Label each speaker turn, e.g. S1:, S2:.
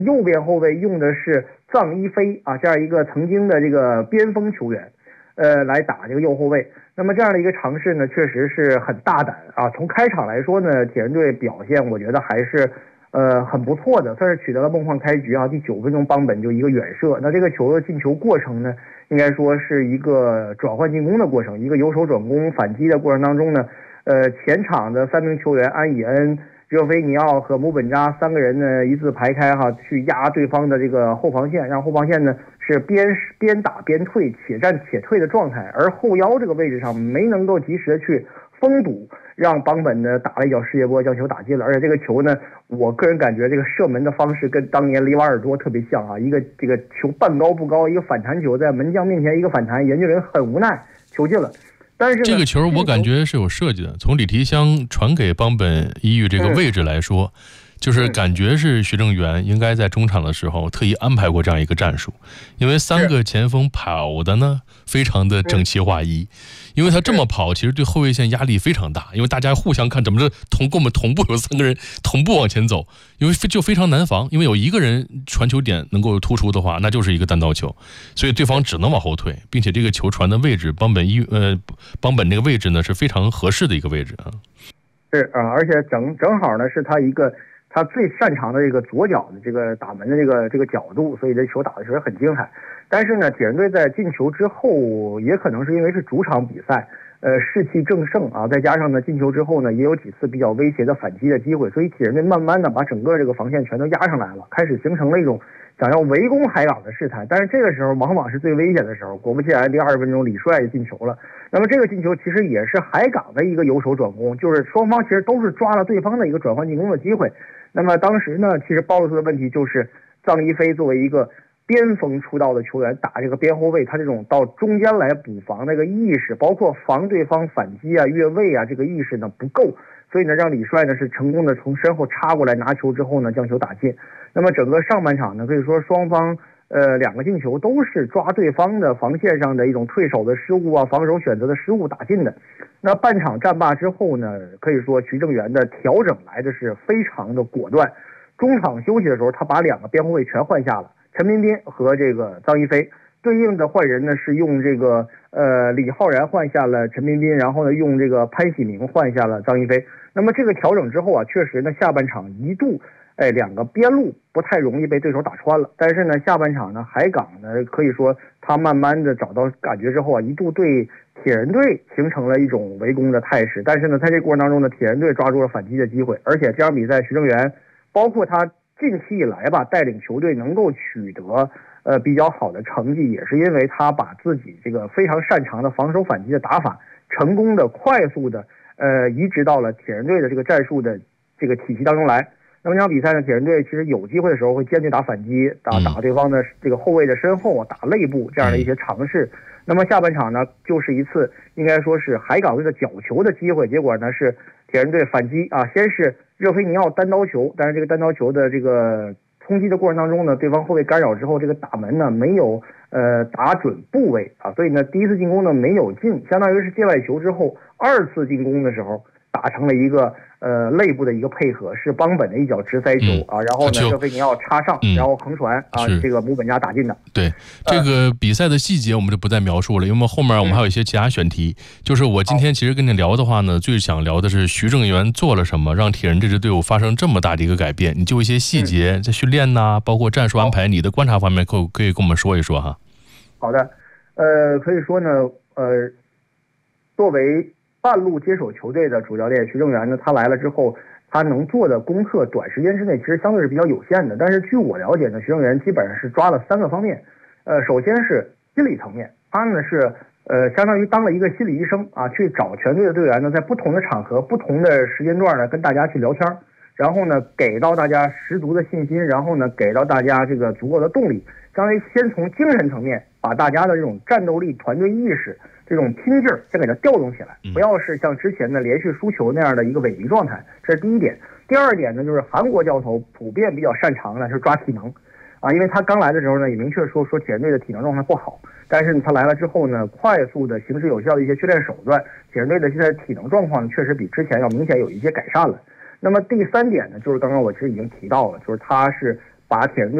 S1: 右边后卫用的是臧一飞啊，这样一个曾经的这个边锋球员，来打这个右后卫。那么这样的一个尝试呢，确实是很大胆啊。从开场来说呢，铁人队表现我觉得还是很不错的，算是取得了梦幻开局啊。第9分钟，邦本就一个远射，那这个球的进球过程呢，应该说是一个转换进攻的过程，一个由守转攻反击的过程当中呢，前场的3名球员安以恩、热菲尼奥和姆本扎3个人呢一字排开哈，去压对方的这个后防线，让后防线呢是边打边退，且战且退的状态，而后腰这个位置上没能够及时的去封堵，让邦本呢打了一脚世界波将球打进了。而且这个球呢，我个人感觉这个射门的方式跟当年里瓦尔多特别像啊，一个这个球半高不高，一个反弹球在门将面前一个反弹，研究人很无奈，球进了。但是
S2: 这个球我感觉是有设计的，从李提香传给邦本伊育这个位置来说，就是感觉是徐正源应该在中场的时候特意安排过这样一个战术，因为3个前锋跑的呢非常的整齐划一，因为他这么跑其实对后卫线压力非常大，因为大家互相看怎么着跟我们同步有3个人同步往前走，因为就非常难防，因为有一个人传球点能够突出的话，那就是一个单刀球，所以对方只能往后退，并且这个球传的位置邦本这个位置呢是非常合适的一个位置啊。
S1: 是啊，而且正好呢是他最擅长的这个左脚的这个打门的这个角度，所以这球打的确实很精彩。但是呢，铁人队在进球之后，也可能是因为是主场比赛，士气正盛啊，再加上呢进球之后呢，也有几次比较威胁的反击的机会，所以铁人队慢慢的把整个这个防线全都压上来了，开始形成了一种想要围攻海港的势态。但是这个时候往往是最危险的时候，果不其然，第20分钟李帅就进球了。那么这个进球其实也是海港的一个由守转攻，就是双方其实都是抓了对方的一个转换进攻的机会。那么当时呢，其实暴露出的问题就是臧一飞作为一个边锋出道的球员，打这个边后卫，他这种到中间来补防的一个意识，包括防对方反击啊、越位啊，这个意识呢不够，所以呢让李帅呢是成功的从身后插过来拿球之后呢将球打进。那么整个上半场呢，可以说双方2个进球都是抓对方的防线上的一种退守的失误啊、防守选择的失误打进的。那半场战罢之后呢，可以说徐正源的调整来的是非常的果断。中场休息的时候，他把2个边后卫全换下了，陈彬彬和这个臧一飞。对应的换人呢是用这个李浩然换下了陈彬彬，然后呢用这个潘喜明换下了臧一飞。那么这个调整之后啊，确实呢下半场一度2个边路不太容易被对手打穿了，但是呢下半场呢海港呢可以说他慢慢的找到感觉之后啊，一度对铁人队形成了一种围攻的态势。但是呢在这过程当中呢，铁人队抓住了反击的机会，而且这场比赛徐正源包括他近期以来吧带领球队能够取得比较好的成绩，也是因为他把自己这个非常擅长的防守反击的打法成功的快速的移植到了铁人队的这个战术的这个体系当中来。那么这场比赛呢，铁人队其实有机会的时候会坚决打反击，打对方的这个后卫的身后，打肋部这样的一些尝试。那么下半场呢，就是一次应该说是海港队的角球的机会，结果呢是铁人队反击啊，先是热菲尼奥单刀球，但是这个单刀球的这个冲击的过程当中呢，对方后卫干扰之后，这个打门呢没有打准部位啊，所以呢第一次进攻呢没有进，相当于是界外球之后2次进攻的时候打成了一个肋部的一个配合，是邦本的一脚直塞球啊，然后呢热菲尼奥插上，然后横传啊，这个姆本加打进的。
S2: 对，这个比赛的细节我们就不再描述了，因为后面我们还有一些其他选题。就是我今天其实跟你聊的话呢，最想聊的是徐正源做了什么，让铁人这支队伍发生这么大的一个改变。你就一些细节，在训练呐，包括战术安排，你的观察方面可以跟我们说一说哈。
S1: 好的，可以说呢，作为半路接手球队的主教练徐正源呢，他来了之后，他能做的功课短时间之内其实相对是比较有限的。但是据我了解呢，徐正源基本上是抓了3个方面。首先是心理层面，他呢是相当于当了一个心理医生啊，去找全队的队员呢，在不同的场合、不同的时间段呢，跟大家去聊天，然后呢给到大家十足的信心，然后呢给到大家这个足够的动力，相当于先从精神层面把大家的这种战斗力、团队意识、这种拼劲儿先给它调动起来，不要是像之前的连续输球那样的一个萎靡状态，这是第一点。第二点呢，就是韩国教头普遍比较擅长的是抓体能啊，因为他刚来的时候呢，也明确说铁人队的体能状态不好，但是他来了之后呢，快速的行之有效的一些训练手段，铁人队的现在体能状况确实比之前要明显有一些改善了。那么第三点呢，就是刚刚我其实已经提到了，就是他是把铁人队